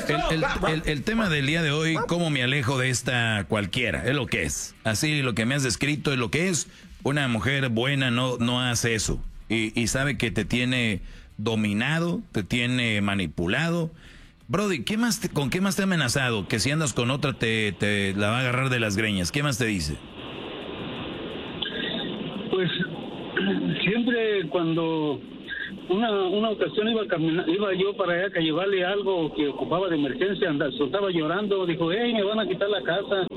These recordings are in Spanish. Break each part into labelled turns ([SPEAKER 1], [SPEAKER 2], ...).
[SPEAKER 1] El tema del día de hoy, cómo me alejo de esta cualquiera, es lo que es. Así lo que me has descrito es lo que es. Una mujer buena no hace eso. Y sabe que te tiene dominado, te tiene manipulado. Brody, ¿con qué más te ha amenazado? Que si andas con otra te la va a agarrar de las greñas. ¿Qué más te dice?
[SPEAKER 2] Pues siempre cuando una ocasión iba yo para allá a llevarle algo que ocupaba de emergencia, estaba llorando, dijo, hey, me van a quitar la casa.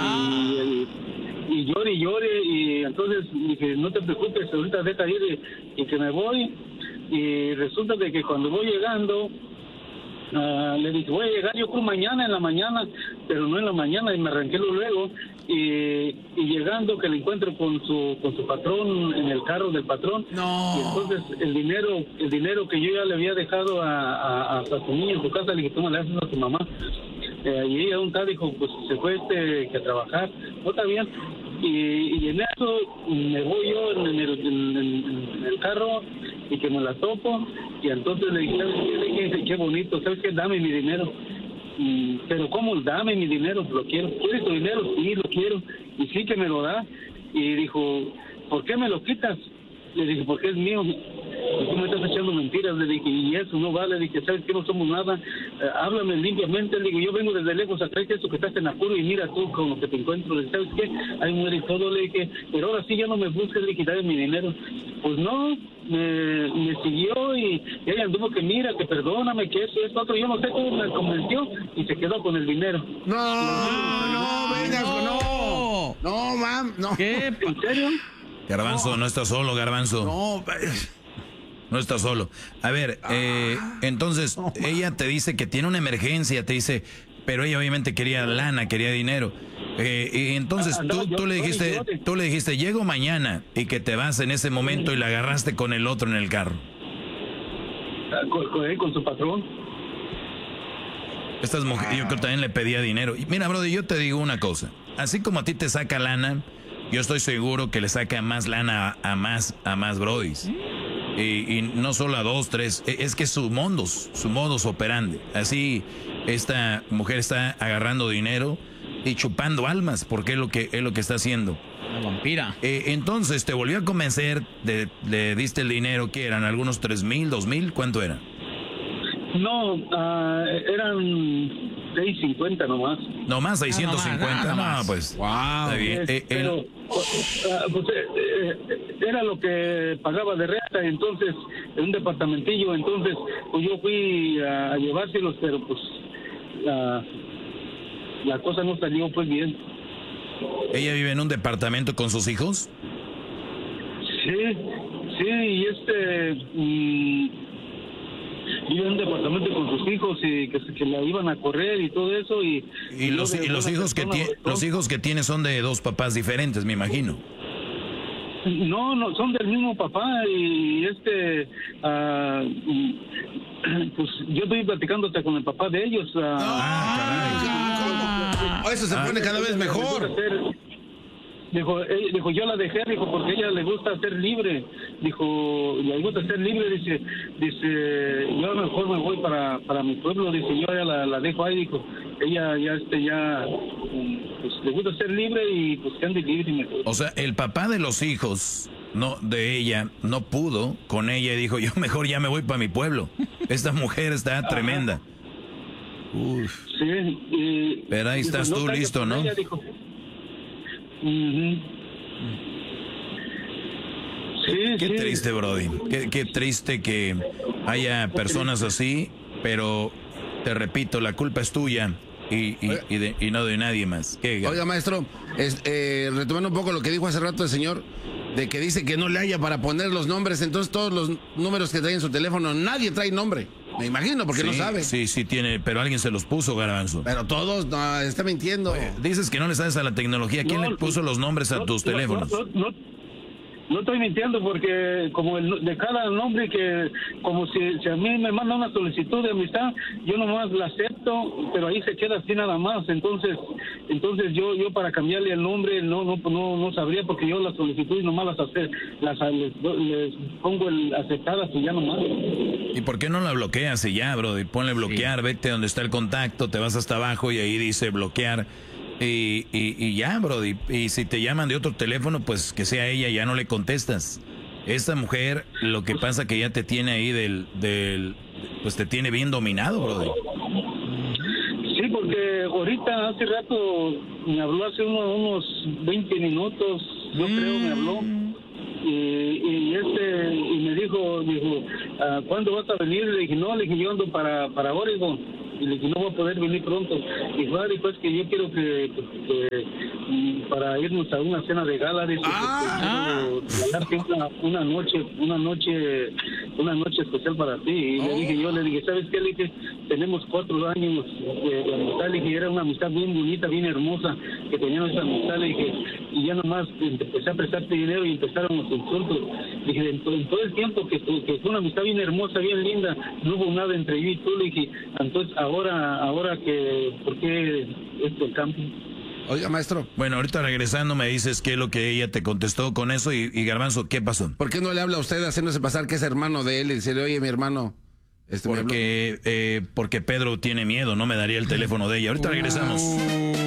[SPEAKER 2] Y llore, y entonces dije, no te preocupes, ahorita deja ir y que me voy. Y resulta de que cuando voy llegando, le dije, voy a llegar yo creo mañana en la mañana, pero no en la mañana, y me arranqué luego, y llegando que le encuentro con su patrón en el carro del patrón.
[SPEAKER 3] No.
[SPEAKER 2] Y entonces el dinero que yo ya le había dejado a su niño en su casa, le dije, toma, le haces a tu mamá. Y ella un tal dijo, pues se fue que a trabajar, no está bien. Y en eso me voy yo en el carro y que me la topo, y entonces le dije, qué bonito, ¿sabes qué? Dame mi dinero. Pero ¿cómo? Dame mi dinero, lo quiero. ¿Quieres tu dinero? Sí, lo quiero. Y sí que me lo da. Y dijo, ¿por qué me lo quitas? Le dije, porque es mío. Y tú me estás echando mentiras. Le dije, y eso no vale. Le dije, ¿sabes qué? No somos nada. Háblame limpiamente. Le digo, yo vengo desde lejos a traerte eso que estás en apuro y mira tú con lo que te encuentro. Le dije, ¿sabes qué? Ahí muere y todo. Le dije, pero ahora sí ya no me busques. Le dije, dame mi dinero. Pues no, me siguió y ella anduvo que mira, que perdóname, que eso, esto, otro. Yo no sé cómo me convenció y se quedó con el dinero.
[SPEAKER 3] No, mam, no.
[SPEAKER 2] ¿Qué? ¿En serio?
[SPEAKER 1] Garbanzo, no estás solo, Garbanzo. No estás solo. A ver, entonces, ella te dice que tiene una emergencia, te dice, pero ella obviamente quería lana, quería dinero. Y entonces tú le dijiste, llego mañana, y que te vas en ese momento y la agarraste con el otro en el carro.
[SPEAKER 2] Con su patrón.
[SPEAKER 1] Estas mujeres, yo creo que también le pedía dinero. Y mira, brother, yo te digo una cosa. Así como a ti te saca lana, yo estoy seguro que le saca más lana a más brodis. Y no solo a 2, 3, es que su modus operandi. Así esta mujer está agarrando dinero y chupando almas, porque es lo que está haciendo.
[SPEAKER 3] Una vampira.
[SPEAKER 1] Entonces te volvió a convencer, le diste el dinero, ¿qué eran? ¿Algunos 3,000, 2,000? ¿Cuánto era?
[SPEAKER 2] No, eran 650 nomás.
[SPEAKER 1] ¿Nomás 650? No, pues.
[SPEAKER 3] Wow.
[SPEAKER 1] Está bien.
[SPEAKER 2] Pero, era lo que pagaba de renta, entonces, en un departamentillo. Entonces, pues yo fui a llevárselos, pero pues la cosa no salió pues bien.
[SPEAKER 1] ¿Ella vive en un departamento con sus hijos?
[SPEAKER 2] Sí, y vive en un departamento con sus hijos y que la iban a correr y todo eso. Y
[SPEAKER 1] los hijos que tiene son de 2 papás diferentes, me imagino.
[SPEAKER 2] No, son del mismo papá y pues yo estoy platicándote con el papá de ellos.
[SPEAKER 3] Eso se pone cada vez mejor.
[SPEAKER 2] Dijo, yo la dejé, dijo, porque a ella le gusta ser libre. Dijo, le gusta ser libre, dice, yo mejor me voy para mi pueblo, dice, yo ya la dejo ahí, dijo, ella pues le gusta ser libre y pues que ande libre y mejor.
[SPEAKER 1] O sea, el papá de los hijos, de ella, no pudo con ella y dijo, yo mejor ya me voy para mi pueblo. Esta mujer está tremenda. Uf.
[SPEAKER 2] Sí.
[SPEAKER 1] Pero ahí estás tú listo, ¿no?
[SPEAKER 2] Ella dijo,
[SPEAKER 1] Qué triste, Brody. Qué triste que haya personas así, pero te repito, la culpa es tuya y no de nadie más.
[SPEAKER 3] Oiga, maestro, retomando un poco lo que dijo hace rato el señor, de que dice que no le haya para poner los nombres, entonces todos los números que trae en su teléfono, nadie trae nombre. Me imagino, porque no sabe.
[SPEAKER 1] Sí tiene, pero alguien se los puso, Garbanzo.
[SPEAKER 3] Pero todos, no, está mintiendo.
[SPEAKER 1] Oye, dices que no le sabes a la tecnología. ¿Quién le puso los nombres a tus teléfonos?
[SPEAKER 2] No estoy mintiendo, porque como de cada nombre, que como si a mí me manda una solicitud de amistad, yo nomás la acepto bonito, pero ahí se queda así nada más. Entonces yo para cambiarle el nombre no sabría, porque yo las solicitudes nomás les pongo el aceptadas y ya nomás.
[SPEAKER 1] ¿Y por qué no la bloqueas y ya, bro? Y ponle bloquear, vete donde está el contacto, te vas hasta abajo y ahí dice bloquear. Y ya, bro. Y si te llaman de otro teléfono, pues que sea ella, ya no le contestas. Esta mujer, lo que pasa que ya te tiene ahí pues te tiene bien dominado, bro.
[SPEAKER 2] Sí, porque ahorita hace rato me habló, hace unos 20 minutos, yo creo me habló. Y me dijo, ¿cuándo vas a venir? Le dije, no, yo ando para Oregon. Y le dije, no voy a poder venir pronto. Y pues que yo quiero que para irnos a una cena de gala, dice, una noche especial para ti. Y le dije, ¿sabes qué? Le dije, tenemos 4 años de amistad. Le dije, era una amistad bien bonita, bien hermosa, que teníamos esa amistad. Le dije, y ya nomás empecé a prestarte dinero y empezaron los insultos. Le dije, en todo el tiempo que fue una amistad bien hermosa, bien linda, no hubo nada entre yo y tú. Le dije, entonces ahora que, ¿por qué el cambio?
[SPEAKER 3] Oiga, maestro.
[SPEAKER 1] Bueno, ahorita regresando me dices qué es lo que ella te contestó con eso y Garbanzo, ¿qué pasó?
[SPEAKER 3] ¿Por qué no le habla a usted haciéndose pasar que es hermano de él y decirle, oye, mi hermano?
[SPEAKER 1] Porque Pedro tiene miedo, no me daría el teléfono de ella. Ahorita regresamos.